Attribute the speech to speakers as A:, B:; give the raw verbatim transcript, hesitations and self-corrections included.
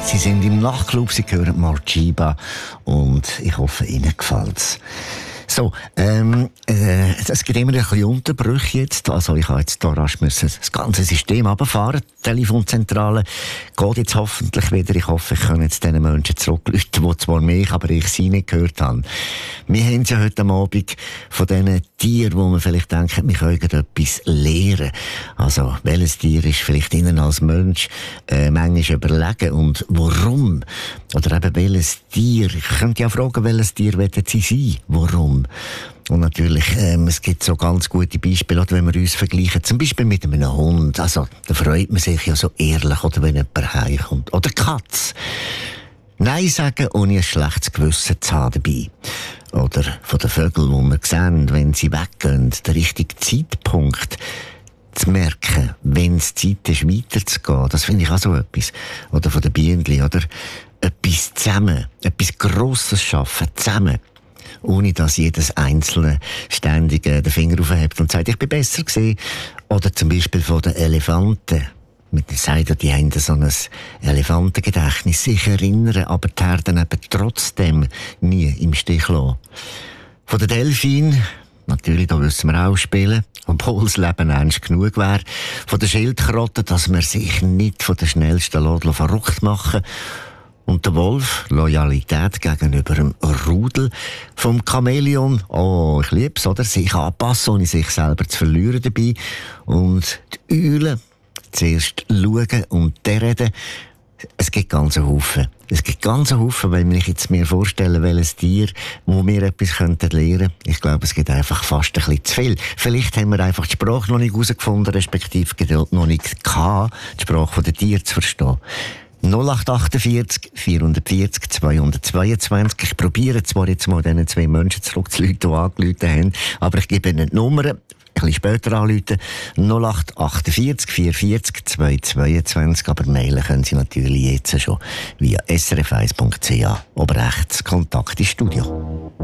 A: Sie sind im Nachtclub, Sie hören Marciba und ich hoffe, Ihnen gefällt's. So, ähm, äh, es gibt immer ein bisschen Unterbrüche jetzt. Also ich habe jetzt hier rasch müssen das ganze System runterfahren. Die Telefonzentrale geht jetzt hoffentlich wieder. Ich hoffe, ich kann jetzt den Menschen zurückrufen, die zwar mich, aber ich sie nicht gehört habe. Wir haben ja heute Abend von diesen Tieren, wo man vielleicht denkt, wir können etwas lernen. Also, welches Tier ist vielleicht Ihnen als Mensch äh, manchmal überlegen und warum? Oder eben welches Tier? Ich könnte ja fragen, welches Tier wollen Sie sein? Warum? Und natürlich, ähm, es gibt so ganz gute Beispiele, oder wenn wir uns vergleichen, zum Beispiel mit einem Hund. Also, da freut man sich ja so ehrlich, oder wenn jemand heimkommt. Oder Katz. Nein sagen, ohne ein schlechtes Gewissen zu haben dabei. Oder von den Vögeln, die wir sehen, wenn sie weggehen, der richtige Zeitpunkt zu merken, wenn es Zeit ist, weiterzugehen. Das finde ich auch so etwas. Oder von den Bienen, oder etwas zusammen, etwas Grosses schaffen, zusammen. Ohne dass jedes Einzelne ständig den Finger aufhebt und sagt, ich bin besser gewesen. Oder zum Beispiel von den Elefanten. Mit der Seite, die haben so ein Elefantengedächtnis, sich erinnern, aber die Herden eben trotzdem nie im Stich lassen. Von den Delfinen, natürlich, da müssen wir auch spielen, obwohl das Leben ernst genug wäre. Von den Schildkröten, dass man sich nicht von den schnellsten Laden verrückt machen. Und der Wolf, Loyalität gegenüber dem Rudel. Vom Chamäleon, oh, ich lieb's, oder? Sich anpassen, ohne sich selber zu verlieren dabei. Und die Eule, zuerst schauen und dann reden. Es gibt ganze Haufen. Es gibt ganze Haufen, wenn ich jetzt mir vorstelle, welches Tier, wo wir etwas könnten lernen. Ich glaube, es gibt einfach fast ein bisschen zu viel. Vielleicht haben wir einfach die Sprache noch nicht herausgefunden, respektive Geduld noch nicht gehabt, die Sprache der Tiere zu verstehen. null acht achtundvierzig, vierhundertvierzig, zweihundertzweiundzwanzig. Ich probiere zwar jetzt mal diesen zwei Menschen zurückzurufen, die angerufen haben, aber ich gebe ihnen die Nummern. Ein bisschen später anrufen. null acht achtundvierzig, vierundvierzig, zweihundertzweiundzwanzig. Aber mailen können Sie natürlich jetzt schon via s r f eins punkt c h. Oben rechts Kontakt ins Studio.